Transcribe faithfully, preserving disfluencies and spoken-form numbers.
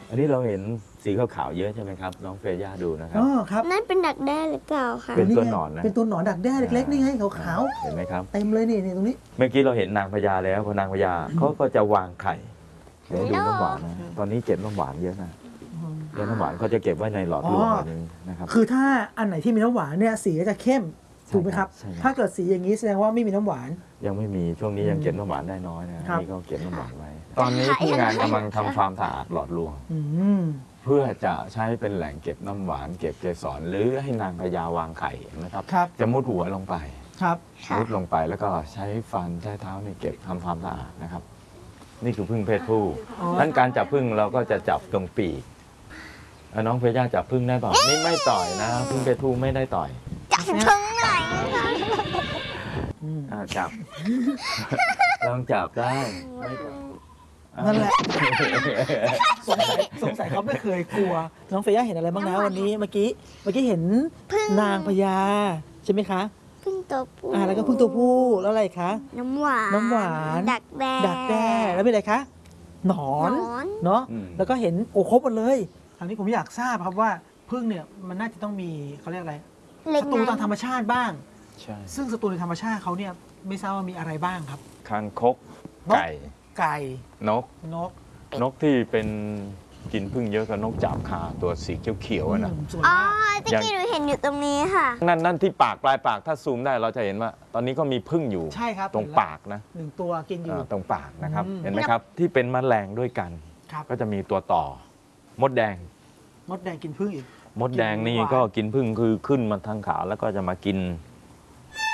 อันนี้เราเห็นสีขาวๆเยอะใช่ไหมครับน้องเฟย่าดูนะครัอ๋บอครับนั่นเป็นดักแด้หรือเปล่าคะเป็นตัวหนอนนะเป็นตัวหนอนดักแด้เล็กๆนี่ไงขาวเห็นไหมครับๆเต็มเลยนี่นี่ตรงนี้เมื่อกี้เราเห็นนางพญาแล้วพอนางพญาเขาก็จะวางไข่เดี๋ยวดูน้ำหวานนะตอนนี้เก็บน้ำหวานเยอะนะเดี๋ยวน้ำหวานเขาจะเก็บไว้ในหลอดลวงแบบนี้นะครับคือถ้าอันไหนที่มีน้ำหวานเนี่ยสีก็จะเข้มถูกไหมครับใช่ครับถ้าเกิดสีอย่างนี้แสดงว่าไม่มีน้ำหวานยังไม่มีช่วงนี้ยังเก็บน้ำหวานได้น้อยนะครับ นี่ก็เก็บน้ำหวานไว้ ตอนนี้ผู้งานกำลังทำความสะอาดหลอดลวงอืมเพื่อจะใช้เป็นแหล่งเก็บน้ำหวาน เก็บเกสรหรือให้นางพญาวางไข่นะครับครับจะมุดหัวลงไปครับมุดลงไปแล้วก็ใช้ฟันใช้เท้าเนี่ยเก็บทำความสะอาดนะครับ นี่คือพึ่งเพศผู้อ๋อดังนั้นการจับพึ่งเราก็จะจับตรงปีกอ่ะน้องเพย่าจับพึ่งได้เปล่านี่ไม่ต่อยนะพึ่งเพศผู้ไม่ได้ต่อยจับพึ่งหน่อยนะคะอืมอ่าจับ ลองจับได้ไม่ต่อยนั่นแหละ สงสัยสงสัยเขาไม่เคยกลัว น้องเฟย่าเห็นอะไรบ้างนะวันนี้เมื่อกี้เมื่อกี้เห็นพึ่งนางพญาใช่ไหมคะพึ่งตัวผู้อ่าแล้วก็พึ่งตัวผู้แล้วอะไรคะน้ำหวานน้ำหวานดักแด้ดักแด้แล้วเป็นอะไรคะหนอนหนอนเนาะอืมแล้วก็เห็นโอ้ครบหมดเลยคราวนี้ผมอยากทราบครับว่าพึ่งเนี่ยมันน่าจะต้องมีเขาเรียกอะไรเล็กศัตรูทางธรรมชาติบ้างใช่ซึ่งศัตรูในธรรมชาติเขาเนี่ยไม่ทราบว่ามีอะไรบ้างครับคางคกนกไก่ไก่นกนกนกที่เป็นกินพึ่งเยอะก็นกจาบคาตัวสีเขียวๆอะนะอืมสวยอ๋อมากตะกี้หนูเห็นอยู่ตรงนี้ค่ะนั่นนั่นที่ปากปลายปากถ้าซูมได้เราจะเห็นว่า ตอนนี้ก็มีพึ่งอยู่ใช่ครับตรงปากนะหนึ่งตัวกินอยู่อ่าตรงปากนะครับอืมเห็นไหมครับ ที่เป็นแมลงด้วยกันครับก็จะมีตัวต่อ มดแดงมดแดงกินพึ่งอีกมดแดงนี่กินหวานก็กินพึ่งคือขึ้นมาทางขาแล้วก็จะมากิน